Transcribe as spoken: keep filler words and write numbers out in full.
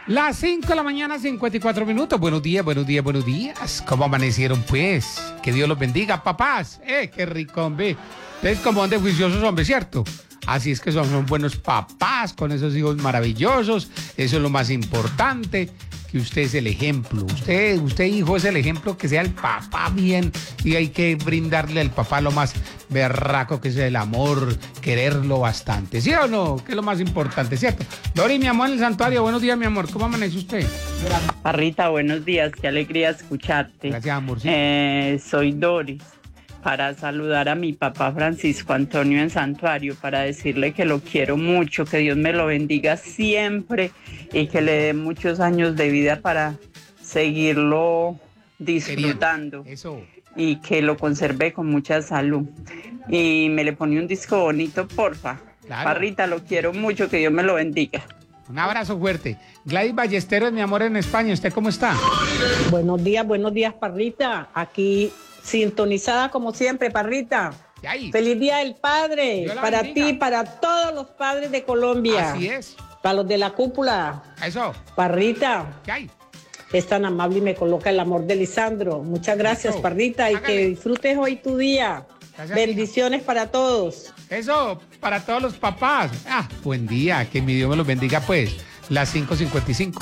Las cinco de la mañana, cincuenta y cuatro minutos. Buenos días, buenos días, buenos días. ¿Cómo amanecieron, pues? Que Dios los bendiga, papás. Eh, qué rico, hombre. Ustedes como son de juiciosos, hombre, ¿cierto? Así es que son, son buenos papás con esos hijos maravillosos. Eso es lo más importante, que usted es el ejemplo. Usted, usted hijo, es el ejemplo, que sea el papá bien. Y hay que brindarle al papá lo más berraco, que es el amor, quererlo bastante. ¿Sí o no? Que es lo más importante, ¿cierto? Dori, mi amor, en el santuario. Buenos días, mi amor. ¿Cómo amanece usted? Parrita, buenos días. Qué alegría escucharte. Gracias, amor. ¿Sí? Eh, soy Doris. Para saludar a mi papá Francisco Antonio en Santuario, para decirle que lo quiero mucho, que Dios me lo bendiga siempre y que le dé muchos años de vida para seguirlo disfrutando. Eso. Y que lo conserve con mucha salud. Y me le pone un disco bonito, porfa. Claro. Parrita, lo quiero mucho, que Dios me lo bendiga. Un abrazo fuerte. Gladys Ballesteros, mi amor, en España. ¿Usted cómo está? Buenos días, buenos días, Parrita. Aquí sintonizada como siempre, Parrita. ¿Qué hay? Feliz Día del Padre. Dios la Para bendiga. ti, para todos los padres de Colombia. Así es. Para los de la cúpula. Eso. Parrita, ¿Qué hay? es tan amable y me coloca el amor de Lisandro. Muchas gracias, Eso. Parrita, y Hágale. que disfrutes hoy tu día. Gracias, Bendiciones para todos. Eso, para todos los papás. Ah, buen día. Que mi Dios me los bendiga, pues. Las cinco cincuenta y cinco.